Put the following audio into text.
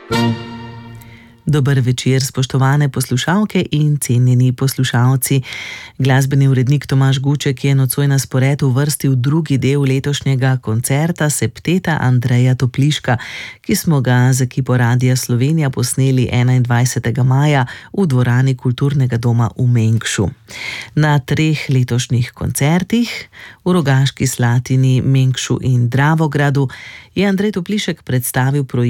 Dober večer, spoštovane poslušalke in cenjeni poslušalci. Glasbeni urednik Tomaž Guček je nocoj na spored uvrstil drugi del letošnjega koncerta septeta Andreja Topliška, ki smo ga z ekipo Radia Slovenija posneli 21. maja v dvorani Kulturnega doma v Mengšu. Na 3 letošnjih koncertih, v Rogaški Slatini, Mengšu in Dravogradu, je Andrej Toplišek predstavil projekt